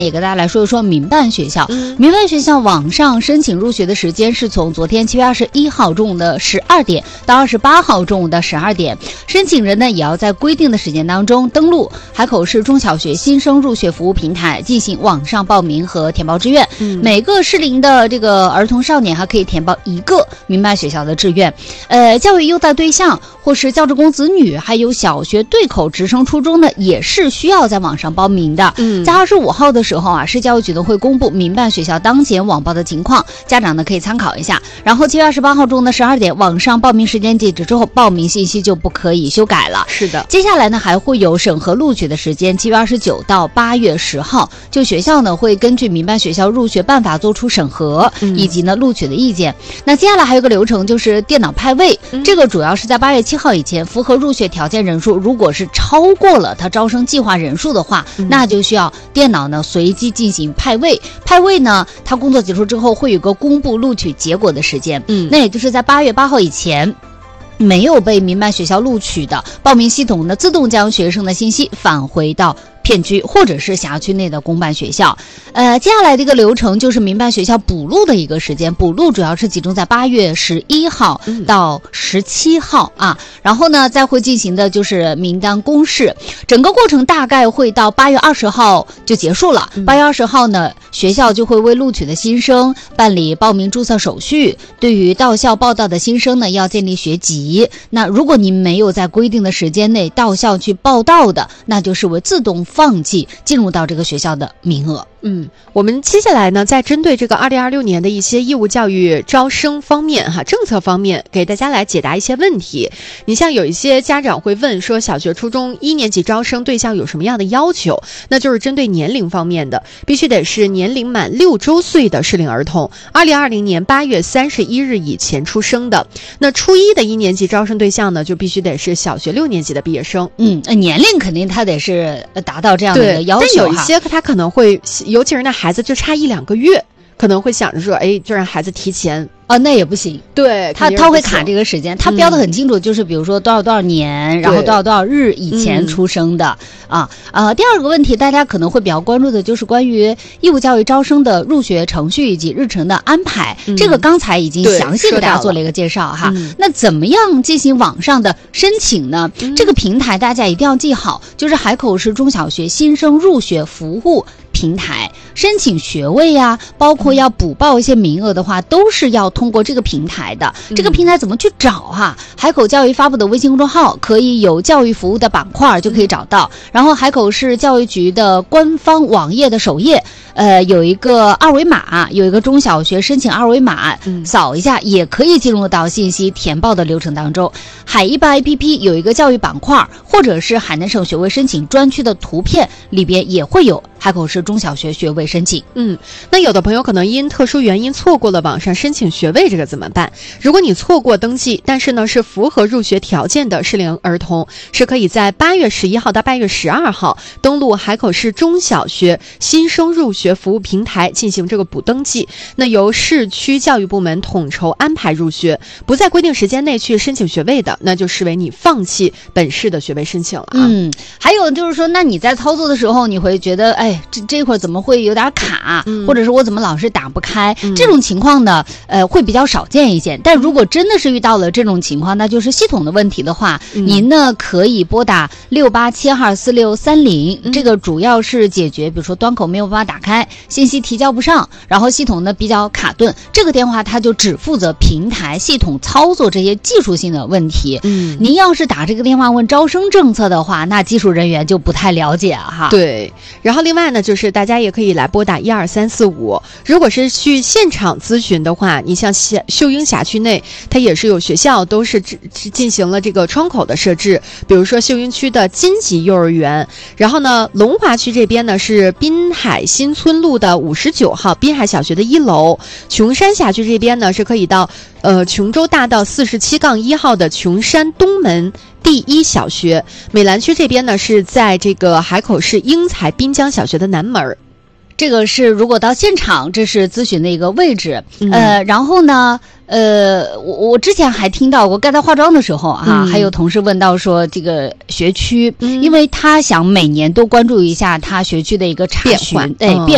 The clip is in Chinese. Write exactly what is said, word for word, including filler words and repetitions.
也跟大家来说一说民办学校。 嗯、 民办学校网上申请入学的时间是从昨天七月二十一号中午的十二点到二十八号中午的十二点。申请人呢也要在规定的时间当中登录海口市中小学新生入学服务平台进行网上报名和填报志愿。 嗯、 每个适龄的这个儿童少年还可以填报一个民办学校的志愿。呃，教育优待对象或是教职工子女，还有小学对口直升初中呢，也是需要在网上报名的。 嗯， 在二十五号的时候啊，市教育局呢会公布民办学校当前网报的情况，家长呢可以参考一下。然后七月二十八号中的十二点，网上报名时间截止之后，报名信息就不可以修改了。 是的， 接下来呢还会有审核录取的时间，七月二十九到八月十号，就学校呢会根据民办学校入学办法做出审核， 嗯、 以及呢录取的意见。那接下来还有一个流程就是电脑派位， 嗯、 这个主要是在八月七号以前，符合入学条件人数如果是超过了他招生计划人数的话， 嗯、 那就需要电脑呢随机进行派位。派位呢，他工作结束之后会有个公布录取结果的时间， 嗯， 那也就是在八月八号以前。没有被民办学校录取的，报名系统呢自动将学生的信息返回到片区或者是辖区内的公办学校。呃，接下来这个流程就是民办学校补录的一个时间，补录主要是集中在八月十一号到十七号、嗯、啊，然后呢再会进行的就是名单公示，整个过程大概会到八月二十号就结束了。八、嗯、月二十号呢，学校就会为录取的新生办理报名注册手续，对于到校报到的新生呢要建立学籍。那如果您没有在规定的时间内到校去报到的，那就视为自动放弃进入到这个学校的名额。 嗯，我们接下来呢，在针对这个二零二六年的一些义务教育招生方面哈，政策方面给大家来解答一些问题。你像有一些家长会问说，小学、初中一年级招生对象有什么样的要求？那就是针对年龄方面的，必须得是年龄满六周岁的适龄儿童，二零二零年八月三十一日以前出生的。那初一的一年级招生对象呢，就必须得是小学六年级的毕业生。 嗯，年龄肯定他得是达到这样的一个要求。 但有一些他可能会，尤其是那孩子就差一两个月，可能会想着说，哎，就让孩子提前。 哦，那也不行， 对他他会卡这个时间，他标的很清楚，嗯、就是比如说多少多少年，然后多少多少日以前出生的、嗯、啊呃，第二个问题，大家可能会比较关注的就是关于义务教育招生的入学程序以及日程的安排，嗯、这个刚才已经详细给大家做了一个介绍哈。嗯、那怎么样进行网上的申请呢？嗯、这个平台大家一定要记好，就是海口市中小学新生入学服务平台，申请学位呀、啊，包括要补报一些名额的话，都是要通过这个平台的。这个平台怎么去找哈、啊？海口教育发布的微信公众号可以有教育服务的板块就可以找到，然后海口市教育局的官方网页的首页，呃，有一个二维码，有一个中小学申请二维码， 嗯、 扫一下也可以进入到信息填报的流程当中。海一班 A P P 有一个教育板块，或者是海南省学位申请专区的图片里边也会有海口市中小学学位申请。 嗯，那有的朋友可能因特殊原因错过了网上申请学位，这个怎么办？如果你错过登记，但是呢是符合入学条件的适龄儿童，是可以在八月十一号到八月十二号登录海口市中小学新生入学服务平台进行这个补登记。那由市区教育部门统筹安排入学，不在规定时间内去申请学位的，那就视为你放弃本市的学位申请了啊。 嗯，还有就是说，那你在操作的时候，你会觉得，哎，这这会儿怎么会有点卡，嗯、或者是我怎么老是打不开？嗯、这种情况呢，呃，会比较少见一些。但如果真的是遇到了这种情况，那就是系统的问题的话，嗯、您呢可以拨打六八七二四六三零，这个主要是解决，比如说端口没有办法打开，信息提交不上，然后系统呢比较卡顿，这个电话它就只负责平台系统操作这些技术性的问题。嗯，您要是打这个电话问招生政策的话，那技术人员就不太了解哈。 对，然后另外呢，就是大家也可以来拨打一二三四五。如果是去现场咨询的话，你像秀英辖区内，它也是有学校都是进行了这个窗口的设置，比如说秀英区的金吉幼儿园，然后呢，龙华区这边呢是滨海新村路的五十九号滨海小学的一楼，琼山辖区这边呢是可以到呃琼州大道四十七杠一号的琼山东门第一小学，美兰区这边呢是在这个海口市英才滨江小学的南门。 这个是如果到现场，这是咨询的一个位置。嗯、呃，然后呢，呃，我我之前还听到过，刚才化妆的时候啊，嗯、还有同事问到说这个学区，嗯、因为他想每年都关注一下他学区的一个查询，对、嗯、变